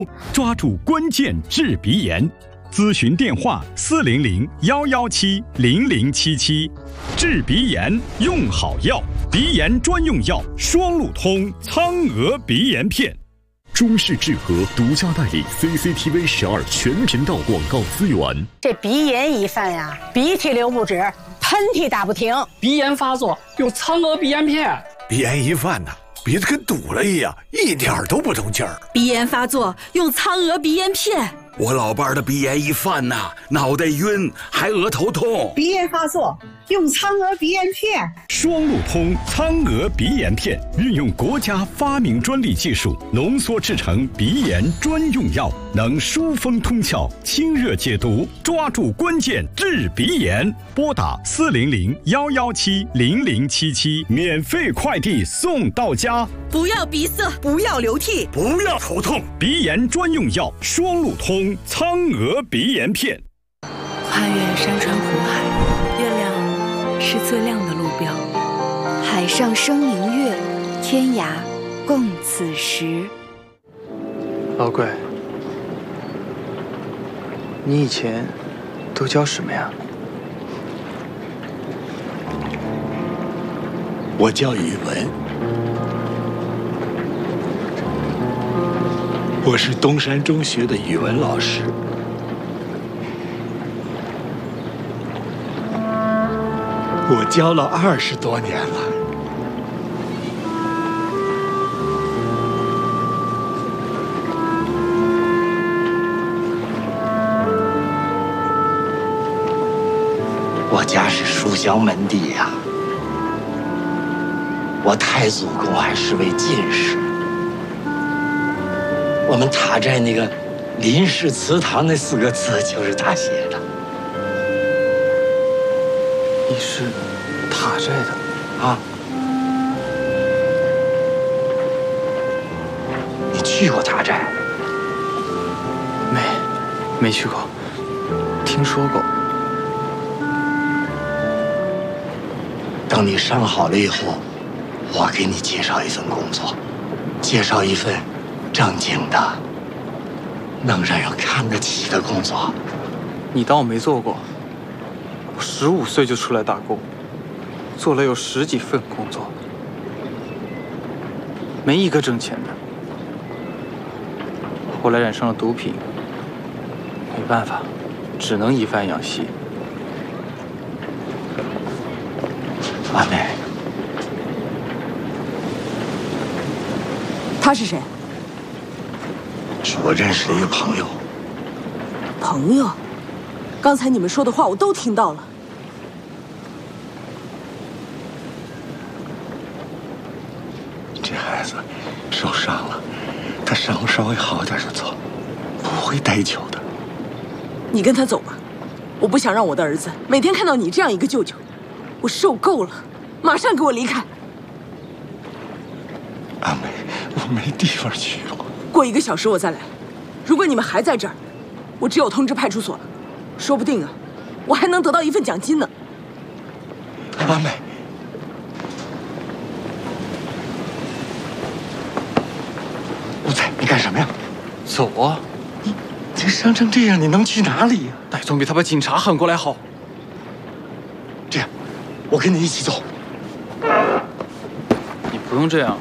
抓住关键治鼻炎，咨询电话400-117-0077。治鼻炎用好药，鼻炎专用药双路通苍鹅鼻炎片。 中式智和独家代理 CCTV 12全频道广告资源。 这鼻炎一犯呀，鼻涕流不止，喷嚏打不停。 鼻炎发作用苍鹅鼻炎片。 鼻炎一犯呢，鼻子跟堵了一样，一点都不通气儿。 鼻炎发作用苍鹅鼻炎片。 我老伴儿的鼻炎一犯呐，脑袋晕，还额头痛。 鼻炎发作用苍鹅鼻炎片。 双路通苍鹅鼻炎片运用国家发明专利技术浓缩制成鼻炎专用药，能疏风通窍、清热解毒，抓住关键治鼻炎。拨打400-117-0077，免费快递送到家。 不要鼻塞，不要流涕， 不要头痛， 鼻炎专用药双路通苍鹅鼻炎片。 跨越山川湖海，月亮是最亮的路标。 海上生明月，天涯共此时。 老鬼，你以前都教什么呀？ 我教语文。我是东山中学的语文老师。我教了20多年了。我家是书香门第呀，我太祖公还是位进士。我们塔寨那个林氏祠堂那4个字就是他写的。 你是塔寨的啊？你去过塔寨？ 没去过，听说过。 等你伤好了以后，我给你介绍一份工作，介绍一份正经的、能让人看得起的工作。 你当我没做过？我15岁就出来打工，做了有10几份工作，没一个挣钱的。后来染上了毒品，没办法，只能以贩养吸。 阿妹， 他是谁？ 是我认识的一个朋友。 朋友？刚才你们说的话我都听到了。 这孩子受伤了，他伤稍微好点就走，不会待久的。 你跟他走吧，我不想让我的儿子每天看到你这样一个舅舅，我受够了，马上给我离开。 阿梅，我没地方去了。 过1个小时我再来，如果你们还在这儿，我只有通知派出所了，说不定啊，我还能得到一份奖金呢。 阿梅，吴才，你干什么呀？ 走啊！ 你伤成这样，你能去哪里呀？ 那总比他把警察喊过来好。 这样，我跟你一起走。 你不用这样。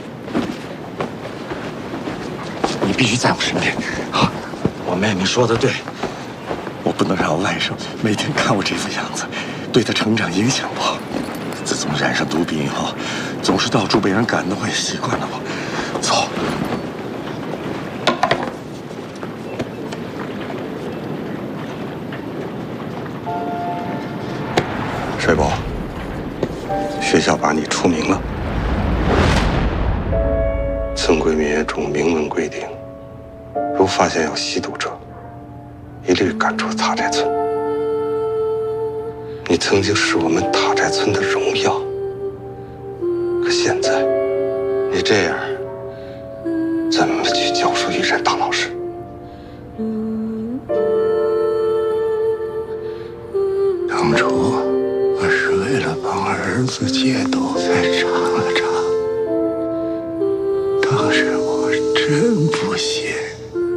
你必须在我身边啊！我妹妹说的对，我不能让外甥每天看我这副样子，对他成长影响不好。自从染上毒品以后，总是到处被人赶的，我也习惯了。走。水宝，学校把你除名了。村规民约中明文规定，如发现有吸毒者，一律赶出塔寨村。你曾经是我们塔寨村的荣耀，可现在你这样，怎么去教书育人当老师？当初我是为了帮儿子戒毒，